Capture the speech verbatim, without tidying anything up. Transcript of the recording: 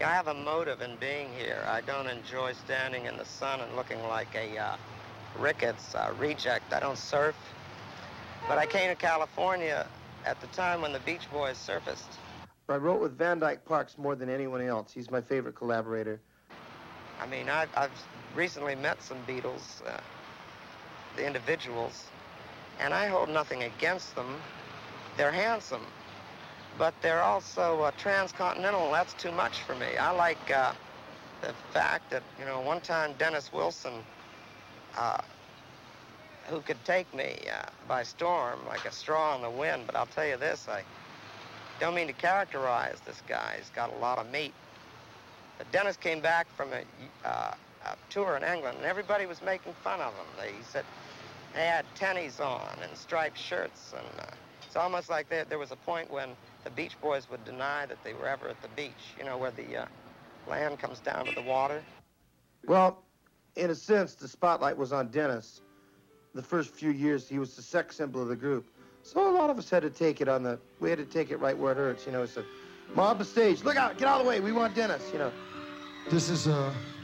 Yeah, I have a motive in being here. I don't enjoy standing in the sun and looking like a uh, Ricketts uh, reject. I don't surf. But I came to California at the time when the Beach Boys surfaced. I wrote with Van Dyke Parks more than anyone else. He's my favorite collaborator. I mean, I've, I've recently met some Beatles, uh, the individuals, and I hold nothing against them. They're handsome, but they're also uh, transcontinental. That's too much for me. I like uh, the fact that, you know, one time Dennis Wilson, uh, who could take me uh, by storm like a straw in the wind, but I'll tell you this, I don't mean to characterize this guy. He's got a lot of meat. But Dennis came back from a, uh, a tour in England, and everybody was making fun of him. They said they had tennies on and striped shirts, and uh, it's almost like there, there was a point when the Beach Boys would deny that they were ever at the beach, you know, where the uh, land comes down to the water. Well, in a sense, the spotlight was on Dennis. The first few years, he was the sex symbol of the group. So a lot of us had to take it on the, we had to take it right where it hurts, you know. So, mob the stage, look out, get out of the way, we want Dennis, you know. This is a